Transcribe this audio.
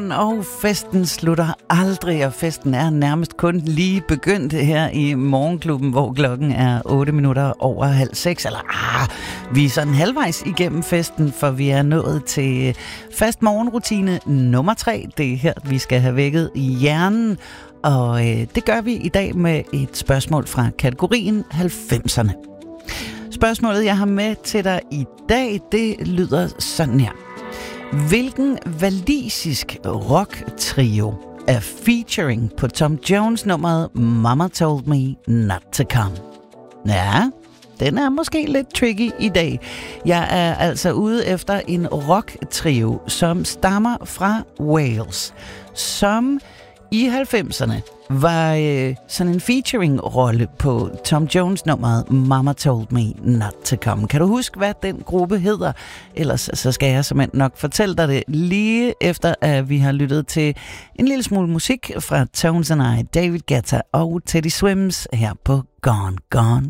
morgen, og festen slutter aldrig, og festen er nærmest kun lige begyndt her i Morgenklubben, hvor klokken er 6:08. Eller vi er sådan halvvejs igennem festen, for vi er nået til fast morgenrutine nummer 3. Det er her, vi skal have vækket i hjernen, og det gør vi i dag med et spørgsmål fra kategorien 90'erne. Spørgsmålet, jeg har med til dig i dag, det lyder sådan her. Hvilken walisisk rock-trio er featuring på Tom Jones nummeret Mama Told Me Not To Come? Ja, den er måske lidt tricky i dag. Jeg er altså ude efter en rock-trio, som stammer fra Wales, som i 90'erne var sådan en featuring-rolle på Tom Jones nummeret Mama Told Me Not To Come. Kan du huske, hvad den gruppe hedder? Ellers så skal jeg simpelthen nok fortælle dig det lige efter, at vi har lyttet til en lille smule musik fra Tones and I, David Guetta og Teddy Swims her på Gone Gone